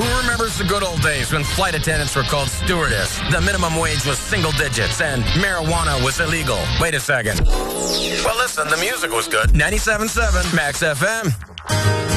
Who remembers the good old days when flight attendants were called stewardess, the minimum wage was single digits, and marijuana was illegal? Wait a second. Well, listen, the music was good. 97.7 Max FM.